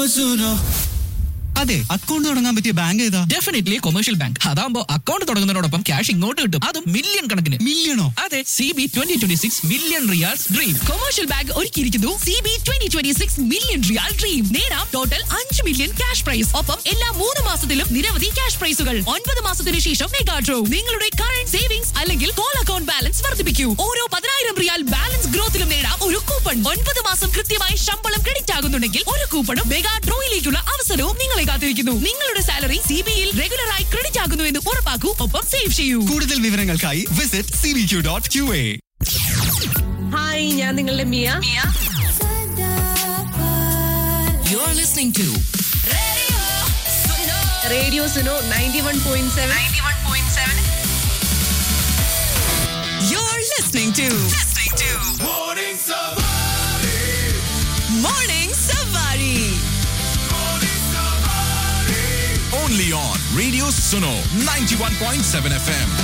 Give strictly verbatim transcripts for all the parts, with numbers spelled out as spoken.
അതെ, അക്കൗണ്ട് തുടങ്ങാൻ പറ്റിയ ബാങ്ക് ഏതാ? Definitely commercial bank. അതാകുമ്പോ അക്കൗണ്ട് തുടങ്ങുന്നതിനോടൊപ്പം ക്യാഷ് ഇങ്ങോട്ട് കിട്ടും, അതും മില്യൺ കണക്കിന്. മില്യണോ? അതെ, C B twenty twenty six million riyals dream. Commercial bank ഒരുക്കിയിരിക്കുന്നു C B twenty twenty six million റിയാൽ ഡ്രീം. നേടാം ടോട്ടൽ അഞ്ച് മില്യൺ ക്യാഷ് പ്രൈസ്. ഒപ്പം എല്ലാ മൂന്ന് മാസത്തിലും നിരവധി ക്യാഷ് പ്രൈസുകൾ. ഒൻപത് മാസത്തിന് ശേഷം മെഗാ ഡ്രോ. നിങ്ങളുടെ കറന്റ് സേവിംഗ്സ് അല്ലെങ്കിൽ കോൾ അക്കൗണ്ട് ബാലൻസ് വർദ്ധിപ്പിക്കൂ. ഓരോ പതിനായിരം റിയാൽ ബാലൻസ് ഗ്രോത്തിലും നേടാം ഒരു കൂപ്പൺ. ഒൻപത് മാസം കൃത്യമായി ശമ്പളം ക്രെഡിറ്റ് ആകുന്നുണ്ടെങ്കിൽ ഒരു കൂപ്പണും മെഗാ ഡ്രോയിലേക്കുള്ള അവസരവും നിങ്ങളെ കാത്തിരിക്കുന്നു. നിങ്ങളുടെ സാലറി സി ബിയിൽ റെഗുലറായി ക്രെഡിറ്റ് ആകുന്നു എന്ന് ഉറപ്പാക്കൂ. ഒപ്പം സേവ് ചെയ്യൂ. കൂടുതൽ വിവരങ്ങൾക്കായി visit C B Q dot Q A. Hi, ഞാൻ നിങ്ങളുടെ Miya. You are listening to radio Suno ninety one point seven. You're listening to listening to Morning Savari. Morning Savari. Only on Radio Suno ninety-one point seven F M.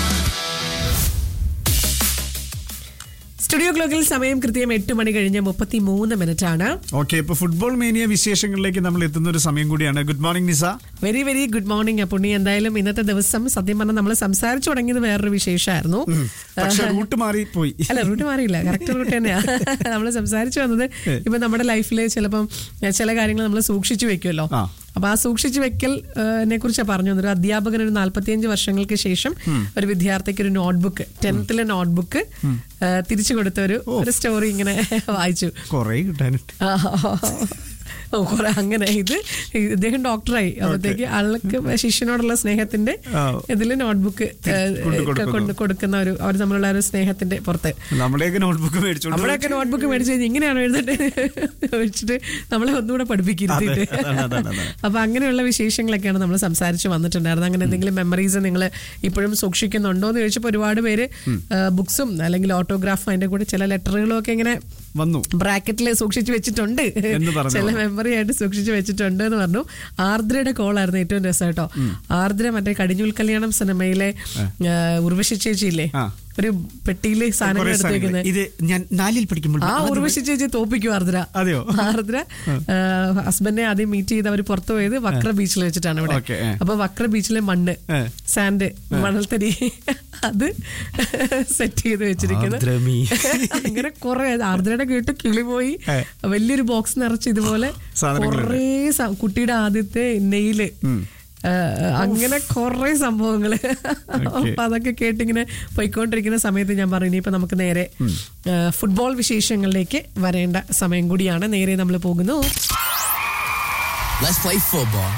Studio ക്ലോക്കിൽ സമയം കൃത്യം എട്ട് മണി കഴിഞ്ഞ് മുപ്പത്തി മൂന്ന് minute ആണ്. ഓക്കെ, ഇപ്പൊ ഫുട്ബോൾ മേനിയ വിശേഷങ്ങളിലേക്ക് നമ്മൾ എത്തുന്ന ഒരു സമയം കൂടിയാണ്. ഗുഡ് മോർണിംഗ് നിസ. Very very good morning Punni. എന്തായാലും ഇന്നത്തെ ദിവസം സത്യം പറഞ്ഞാൽ നമ്മൾ സംസാരിച്ചു തുടങ്ങിയത് വേറൊരു വിശേഷമായിരുന്നു. പക്ഷെ റൂട്ട് മാറി പോയി. അല്ല, റൂട്ട് മാറിയില്ല, കറക്റ്റ് റൂട്ട് തന്നെയാ നമ്മൾ സംസാരിച്ചു വന്നത്. ഇപ്പൊ നമ്മുടെ ലൈഫിൽ ചിലപ്പം ചില കാര്യങ്ങൾ നമ്മൾ സൂക്ഷിച്ചു വെക്കുമല്ലോ. അപ്പൊ ആ സൂക്ഷിച്ചു വെക്കലിനെ കുറിച്ച് പറഞ്ഞു. ഒരു അധ്യാപകൻ ഒരു നാല്പത്തിയഞ്ച് വർഷങ്ങൾക്ക് ശേഷം ഒരു വിദ്യാർത്ഥിക്ക് ഒരു നോട്ട്ബുക്ക്, ടെൻത്തിലെ നോട്ട്ബുക്ക് തിരിച്ചു കൊടുത്ത ഒരു ഒരു സ്റ്റോറി ഇങ്ങനെ വായിച്ചു. കൊറേ കിട്ടാനുണ്ട്. ഓ കുറെ അങ്ങനെ. ഇത് ഇദ്ദേഹം ഡോക്ടറായി അപ്പത്തേക്ക് ആൾക്ക് ശിഷ്യനോടുള്ള സ്നേഹത്തിന്റെ ഇതില് നോട്ട്ബുക്ക് കൊടുക്കുന്ന ഒരു അവർ തമ്മിലുള്ള ഒരു സ്നേഹത്തിന്റെ പുറത്ത് നമ്മുടെയൊക്കെ നോട്ട്ബുക്ക് മേടിച്ചു നമ്മുടെയൊക്കെ നോട്ട്ബുക്ക് മേടിച്ചു കഴിഞ്ഞാൽ ഇങ്ങനെയാണോ എഴുതിട്ട് വെച്ചിട്ട് നമ്മളെ ഒന്നുകൂടെ പഠിപ്പിക്കരുത്. അപ്പൊ അങ്ങനെയുള്ള വിശേഷങ്ങളൊക്കെയാണ് നമ്മൾ സംസാരിച്ച് വന്നിട്ടുണ്ടായിരുന്നത്. അങ്ങനെ എന്തെങ്കിലും മെമ്മറീസ് നിങ്ങൾ ഇപ്പോഴും സൂക്ഷിക്കുന്നുണ്ടോ എന്ന് ചോദിച്ചപ്പോൾ ഒരുപാട് പേര് ബുക്സും അല്ലെങ്കിൽ ഓട്ടോഗ്രാഫും അതിന്റെ കൂടെ ചില ലെറ്ററുകളും ഒക്കെ ഇങ്ങനെ വന്നു ബ്രാക്കറ്റിൽ സൂക്ഷിച്ചു വെച്ചിട്ടുണ്ട്, ചില മെമ്മറി ആയിട്ട് സൂക്ഷിച്ചു വെച്ചിട്ടുണ്ട് എന്ന് പറഞ്ഞു. ആർദ്രയുടെ കോളായിരുന്നു ഏറ്റവും രസം കേട്ടോ. ആർദ്ര മറ്റേ കടിഞ്ഞൂൽ കല്യാണം സിനിമയിലെ ഉർവശി ചേച്ചിയില്ലേ, ഒരു പെട്ടിയില് സാധനങ്ങൾ എടുത്ത് വെക്കുന്നത്. ഇത് ഞാൻ നാലിൽ പഠിക്കുമ്പോൾ ആ ഉർവശി ചേച്ചി തോപ്പിക്കും ആർദ്ര. അതെയോ? ആർദ്ര ഹസ്ബൻഡിനെ ആദ്യം മീറ്റ് ചെയ്ത് അവർ പുറത്തു പോയത് വക്ര ബീച്ചിൽ വെച്ചിട്ടാണ് ഇവിടെ. അപ്പൊ വക്ര ബീച്ചിലെ മണ്ണ്, സാൻഡ്, മണൽത്തരി അത് സെറ്റ് ചെയ്ത് വെച്ചിരിക്കുന്നത്. അങ്ങനെ കുറെ ആർദ്രയുടെ കേട്ട് കിളി പോയി. വലിയൊരു ബോക്സ് നിറച്ച് ഇതുപോലെ കുറെ കുട്ടിയുടെ ആദ്യത്തെ നെയില്, അങ്ങനെ കുറെ സംഭവങ്ങള്. അപ്പൊ അതൊക്കെ കേട്ടിങ്ങനെ പോയിക്കൊണ്ടിരിക്കുന്ന സമയത്ത് ഞാൻ പറഞ്ഞു ഇനിയിപ്പോ നമുക്ക് നേരെ ഫുട്ബോൾ വിശേഷങ്ങളിലേക്ക് വരേണ്ട സമയം കൂടിയാണ്. നേരെ നമ്മൾ പോകുന്നു. Let's play football.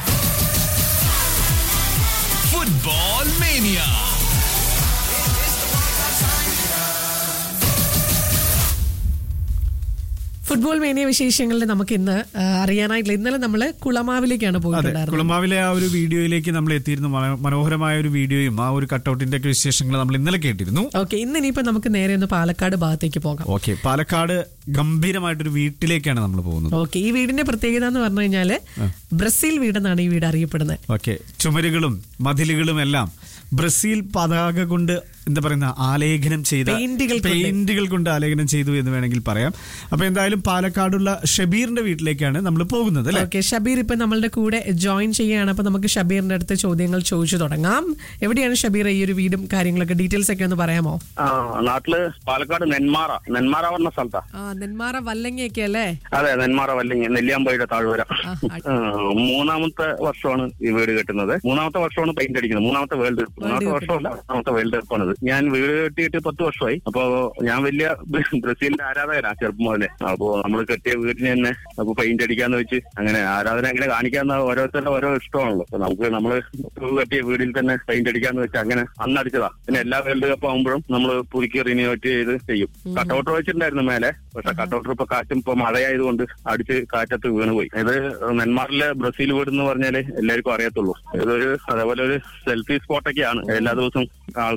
Football Mania. Football mania വിശേഷങ്ങളിൽ നമുക്ക് ഇന്ന് അറിയാനായിട്ടില്ല. ഇന്നലെ നമ്മള് കുളമാവിലേക്കാണ് പോയിട്ടുണ്ടായിരുന്നത്. കുളമാവിലെ ആ ഒരു വീഡിയോയിലേക്ക് നമ്മൾ എത്തിയിരുന്നു. മനോഹരമായ ഒരു വീഡിയോയും ആ ഒരു കട്ടൗട്ടിന്റെ ഒക്കെ വിശേഷങ്ങൾ നമ്മൾ ഇന്നലെ കേട്ടിരുന്നു. ഓക്കെ, ഇന്ന് ഇനിയിപ്പോ നമുക്ക് നേരെ ഒന്ന് പാലക്കാട് ഭാഗത്തേക്ക് പോകാം. ഓക്കെ, പാലക്കാട് ഗംഭീരമായിട്ടൊരു വീട്ടിലേക്കാണ് നമ്മൾ പോകുന്നത്. ഓക്കെ, ഈ വീടിന്റെ പ്രത്യേകത എന്ന് പറഞ്ഞു കഴിഞ്ഞാല് ബ്രസീൽ വീടെന്നാണ് ഈ വീട് അറിയപ്പെടുന്നത്. ഓക്കെ, ചുമരുകളും മതിലുകളും എല്ലാം ബ്രസീൽ പതാക കൊണ്ട് എന്താ പറയുന്ന ആലേഖനം ചെയ്ത പെയിന്റുകൾ കൊണ്ട് ആലേഖനം ചെയ്തു എന്ന് വേണമെങ്കിൽ പറയാം. അപ്പൊ എന്തായാലും പാലക്കാടുള്ള ഷബീറിന്റെ വീട്ടിലേക്കാണ് നമ്മൾ പോകുന്നത്. ഓക്കെ, ഷബീർ ഇപ്പൊ നമ്മളുടെ കൂടെ ജോയിൻ ചെയ്യുകയാണ്. അപ്പൊ നമുക്ക് ഷബീറിന്റെ അടുത്ത് ചോദ്യങ്ങൾ ചോദിച്ചു തുടങ്ങാം. എവിടെയാണ് ഷബീർ ഈ ഒരു വീടും കാര്യങ്ങളൊക്കെ ഡീറ്റെയിൽസ് ഒക്കെ ഒന്ന് പറയാമോ? നാട്ടില് പാലക്കാട് നെന്മാറ നെന്മാറ പറഞ്ഞ സ്ഥലത്താ. നെന്മാറ വല്ലങ്ങയൊക്കെ അല്ലേ? അതെ, നെന്മാറ വല്ലങ്ങ, നെല്ലിയാമ്പയുടെ താഴ്വര. മൂന്നാമത്തെ വർഷമാണ് ഈ വീട് കെട്ടുന്നത്. മൂന്നാമത്തെ വർഷമാണ് പെയിന്റ് അടിക്കുന്നത്. മൂന്നാമത്തെ വേൾഡ് കപ്പ് മൂന്നാമത്തെ വർഷമല്ല മൂന്നാമത്തെ വേൾഡ് കപ്പാണ്. ഞാൻ വീട് കെട്ടിയിട്ട് പത്ത് വർഷമായി. അപ്പൊ ഞാൻ വലിയ ബ്രസീലിന്റെ ആരാധകനാണ് ചെറുപ്പം മുതലേ. അപ്പൊ നമ്മൾ കെട്ടിയ വീടിന് തന്നെ അപ്പൊ പെയിന്റ് അടിക്കാന്ന് വെച്ച് അങ്ങനെ ആരാധന അങ്ങനെ കാണിക്കാന്ന് ഓരോരുത്തരുടെ ഓരോ ഇഷ്ടമാണല്ലോ. അപ്പൊ നമുക്ക് നമ്മള് കെട്ടിയ വീടിൽ തന്നെ പെയിന്റ് അടിക്കാന്ന് വെച്ച് അങ്ങനെ അന്നടിച്ചതാ. പിന്നെ എല്ലാ വേൾഡ് കപ്പ് ആകുമ്പോഴും നമ്മൾ പുതുക്കി റിന്യൂവേറ്റ് ചെയ്ത് ചെയ്യും. കട്ടൗട്ടർ വെച്ചിട്ടുണ്ടായിരുന്നു മേലെ, പക്ഷെ കട്ടൗട്ടർ ഇപ്പൊ കാറ്റും ഇപ്പൊ മഴയായതുകൊണ്ട് അടിച്ച് കാറ്റത്ത് വീണുപോയി. ഇത് നെന്മാറിലെ ബ്രസീൽ വീട് എന്ന് പറഞ്ഞാല് എല്ലാവർക്കും അറിയത്തുള്ളൂ. ഇതൊരു അതേപോലെ ഒരു സെൽഫി സ്പോട്ടൊക്കെയാണ്. എല്ലാ ദിവസവും ആൾക്കാർ വന്ന്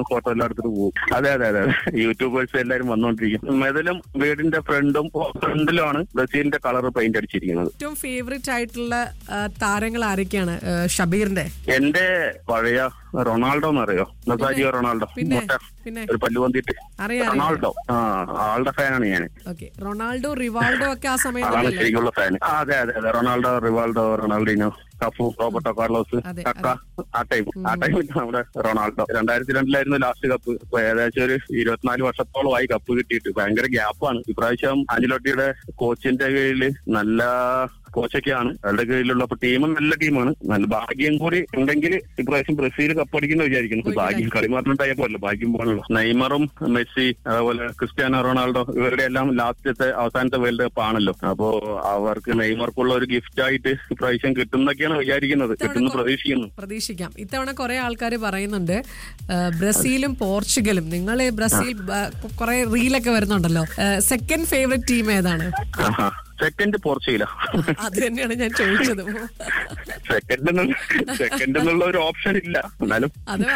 ഫോട്ടോ എല്ലാം എടുത്തിട്ട് പോകും. അതെ അതെ അതെ യൂട്യൂബേഴ്സ് എല്ലാരും വന്നോണ്ടിരിക്കും. മെതലും വീടിന്റെ ഫ്രണ്ടും ഫ്രണ്ടിലുമാണ് ബ്രസീലിന്റെ കളർ പെയിന്റ് അടിച്ചിരിക്കുന്നത്. ഏറ്റവും ഫേവറേറ്റ് ആയിട്ടുള്ള താരങ്ങൾ ആരൊക്കെയാണ് ഷബീറിന്റെ? എന്റെ പഴയ റൊണാൾഡോ എന്നറിയോ? നസാരിയോ റൊണാൾഡോ, ഒരു പല്ലു വന്നിട്ട് റൊണാൾഡോ. ആ ആളുടെ ഫാനാണ് ഞാൻ. റൊണാൾഡോ റിവാൾഡോ ഒക്കെ ആ സമയത്ത് അതാണ് ശരിക്കുള്ള ഫാൻ. അതെ അതെ അതെ Ronaldo, Rivaldo, Ronaldinho, Cafu, Roberto Carlos, കക്ക, ആ ടൈം ആ ടൈമിൽ നമ്മുടെ റൊണാൾഡോ. രണ്ടായിരത്തി രണ്ടിലായിരുന്നു ലാസ്റ്റ് കപ്പ്. ഇപ്പൊ ഏകദേശം ഒരു ഇരുപത്തിനാല് വർഷത്തോളമായി കപ്പ് കിട്ടിയിട്ട്. ഭയങ്കര ഗ്യാപ്പാണ്. ഇപ്രാവശ്യം ആഞ്ചലോട്ടിയുടെ കോച്ചിന്റെ കീഴിൽ നല്ല കോച്ചൊക്കെയാണ് അവരുടെ കീഴിലുള്ള. ടീമും നല്ല ടീമാണ്. നല്ല ഭാഗ്യം കൂടി ഉണ്ടെങ്കിൽ ഇപ്രാവശ്യം ബ്രസീൽ കപ്പടിക്കുന്ന വിചാരിക്കുന്നു. ഭാഗ്യം കളി മാത്രമായപ്പോഴല്ലോ ഭാഗ്യം പോകണല്ലോ. നെയ്മറും മെസ്സി അതുപോലെ ക്രിസ്ത്യാനോ റൊണാൾഡോ ഇവരുടെ എല്ലാം ലാസ്റ്റത്തെ അവസാനത്തെ വേൾഡ് കപ്പ് ആണല്ലോ. അപ്പോ അവർക്ക് നെയ്മർക്കുള്ള ഒരു ഗിഫ്റ്റ് ആയിട്ട് ഇപ്രാവശ്യം കിട്ടുന്നൊക്കെയാണ് വിചാരിക്കുന്നത്. കിട്ടുന്ന പ്രതീക്ഷിക്കുന്നു. പ്രതീക്ഷിക്കാം. ഇത്തവണ കുറെ ആൾക്കാർ പറയുന്നുണ്ട് ബ്രസീലും പോർച്ചുഗലും. നിങ്ങൾ ബ്രസീൽ കുറെ റീലൊക്കെ വരുന്നുണ്ടല്ലോ. സെക്കൻഡ് ഫേവറേറ്റ് ടീം ഏതാണ്? സെക്കൻഡ് പോർച്ചുഗലാ. അത് തന്നെയാണ് ഞാൻ ചോദിച്ചത്. സെക്കൻഡ് സെക്കൻഡ് എന്നുള്ള ഒരു ഓപ്ഷൻ ഇല്ല. എന്നാലും അതാ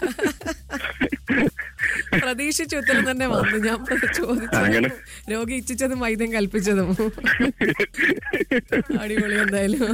പ്രതീക്ഷിച്ച ഉത്തരം തന്നെ വന്നു. ഞാൻ ചോദിച്ചത് രോഗി ഇച്ഛിച്ചതും വൈദ്യം കൽപ്പിച്ചതും. അടിപൊളി എന്തായാലും.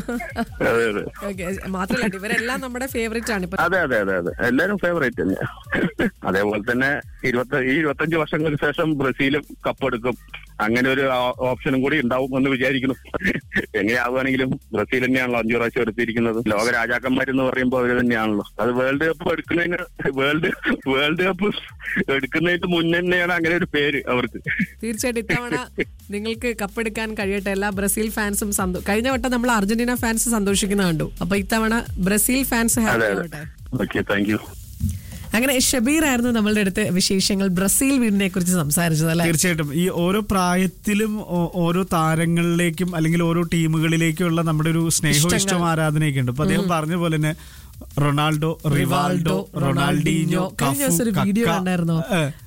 മാത്രമല്ല ഇവരെല്ലാം നമ്മുടെ ഫേവറേറ്റ് ആണ്. അതെ അതെ അതെ അതെ എല്ലാരും ഫേവറേറ്റ് തന്നെ. അതേപോലെ തന്നെ ഇരുപത്തി ഈ ഇരുപത്തഞ്ച് വർഷങ്ങൾക്ക് ശേഷം ബ്രസീലും കപ്പെടുക്കും. അങ്ങനെ ഒരു ഓപ്ഷനും കൂടി ഉണ്ടാവും എന്ന് വിചാരിക്കുന്നു. എങ്ങനെയാവുകയാണെങ്കിലും ബ്രസീൽ തന്നെയാണല്ലോ അഞ്ചു പ്രാവശ്യം എടുത്തിരിക്കുന്നത്. ലോക രാജാക്കന്മാരെന്ന് പറയുമ്പോൾ അവര് തന്നെയാണല്ലോ. അത് വേൾഡ് കപ്പ് എടുക്കുന്നതിന് വേൾഡ് വേൾഡ് കപ്പ് എടുക്കുന്നതിന് മുന്നേ തന്നെയാണ് അങ്ങനെ ഒരു പേര് അവർക്ക്. തീർച്ചയായിട്ടും ഇത്തവണ നിങ്ങൾക്ക് കപ്പെടുക്കാൻ കഴിയട്ടെ. എല്ലാ ബ്രസീൽ ഫാൻസും സന്തോഷം. കഴിഞ്ഞ വട്ടം നമ്മൾ അർജന്റീന ഫാൻസ് സന്തോഷിക്കുന്ന കണ്ടു. അപ്പൊ ഇത്തവണ ബ്രസീൽ ഫാൻസ് ഹാപ്പി ആവട്ടെ. Okay, thank you. അങ്ങനെ ഷബീർ ആയിരുന്നു നമ്മളുടെ അടുത്ത് വിശേഷങ്ങൾ ബ്രസീൽ വീടിനെ കുറിച്ച് സംസാരിച്ചത് അല്ലേ? തീർച്ചയായിട്ടും ഈ ഓരോ പ്രായത്തിലും ഓരോ താരങ്ങളിലേക്കും അല്ലെങ്കിൽ ഓരോ ടീമുകളിലേക്കുള്ള നമ്മുടെ ഒരു സ്നേഹവും ഇഷ്ടവും ആരാധനയൊക്കെ ഉണ്ട്. അപ്പൊ അദ്ദേഹം പറഞ്ഞ പോലെ തന്നെ റൊണാൾഡോ, റിവാൾഡോ, റൊണാൾഡീഞ്ഞോ, ഒരു വീഡിയോ കണ്ടായിരുന്നോ?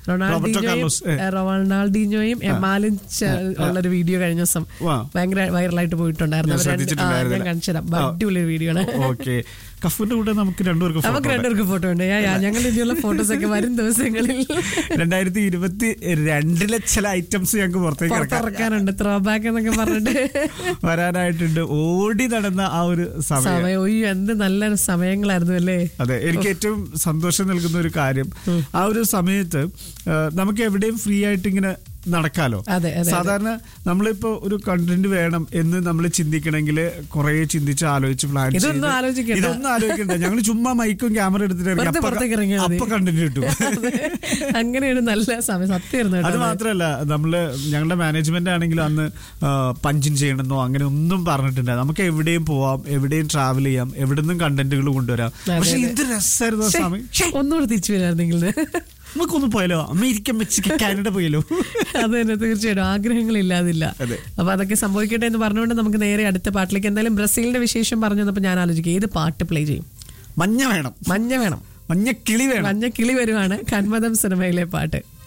റൊണാൾഡീഞ്ഞോയും എമാലും ഉള്ളൊരു വീഡിയോ കഴിഞ്ഞ ദിവസം ഭയങ്കര വൈറലായിട്ട് പോയിട്ടുണ്ടായിരുന്നു. ഞാൻ കാണിച്ചുതരാം. അടിപൊളി വീഡിയോ ആണ്. ഓക്കെ, കഫുവിന്റെ കൂടെ നമുക്ക് രണ്ടുപേർക്ക് നമുക്ക് രണ്ടുപേർക്ക് ഫോട്ടോ ഉണ്ട്. ഞങ്ങളുടെ ഇതിലുള്ള ഫോട്ടോസ് ഒക്കെ വരും ദിവസങ്ങളിൽ രണ്ടായിരത്തി ഇരുപത്തി രണ്ടിലെ ചില ഐറ്റംസ് ഞങ്ങൾക്ക് പുറത്തേക്ക് ഇറക്കാനുണ്ട്. ത്രോ ബാക്ക് എന്നൊക്കെ പറഞ്ഞിട്ട് വരാനായിട്ടുണ്ട്. ഓടി നടന്ന ആ ഒരു സമയം എന്ത് നല്ല സമയങ്ങളായിരുന്നു അല്ലേ? അതെ, എനിക്ക് ഏറ്റവും സന്തോഷം നൽകുന്ന ഒരു കാര്യം ആ ഒരു സമയത്ത് നമുക്ക് എവിടെയും ഫ്രീ ആയിട്ട് ഇങ്ങനെ നടക്കാലോ. സാധാരണ നമ്മളിപ്പോ ഒരു കണ്ടന്റ് വേണം എന്ന് നമ്മൾ ചിന്തിക്കണമെങ്കിൽ കുറെ ചിന്തിച്ച് ആലോചിച്ച് പ്ലാൻ ചെയ്ത് ഇതൊന്നും ആലോചിക്കണ്ട. ഞങ്ങൾ ചുമ്മാ മൈക്കും ക്യാമറ എടുത്തിട്ട് അപ്പൊ കണ്ടന്റ് കിട്ടും. അങ്ങനെയാണ് നല്ല സമയം. സത്യമായിരുന്നു. അത് മാത്രല്ല നമ്മള് ഞങ്ങളുടെ മാനേജ്മെന്റ് ആണെങ്കിലും അന്ന് പഞ്ചിൻ ചെയ്യണമെന്നോ അങ്ങനെ ഒന്നും പറഞ്ഞിട്ടുണ്ട്. നമുക്ക് എവിടെയും പോവാം, എവിടെയും ട്രാവൽ ചെയ്യാം, എവിടെന്നും കണ്ടന്റുകൾ കൊണ്ടുവരാം. പക്ഷെ ഇത് രസമായിരുന്നു ആ സമയം. ഒന്നുകൂടെ തിരിച്ചു വരായിരുന്നെങ്കിൽ നമുക്കൊന്ന് പോയാലോ, അമേരിക്ക, മെക്സിക്കോ, കാനഡ പോയാലോ. അത് തന്നെ, തീർച്ചയായിട്ടും ആഗ്രഹങ്ങളില്ലാതില്ല. അപ്പൊ അതൊക്കെ സംഭവിക്കട്ടെ എന്ന് പറഞ്ഞുകൊണ്ട് നമുക്ക് നേരെ അടുത്ത പാട്ടിലേക്ക്. എന്തായാലും ബ്രസീലിന്റെ വിശേഷം പറഞ്ഞു തന്നപ്പോൾ ഞാൻ ആലോചിക്കും ഏത് പാട്ട് പ്ലേ ചെയ്യും. മഞ്ഞ വേണം, മഞ്ഞ വേണം, മഞ്ഞക്കിളി വേണം. മഞ്ഞക്കിളി വരുവാണ് കന്മദം സിനിമയിലെ പാട്ട്.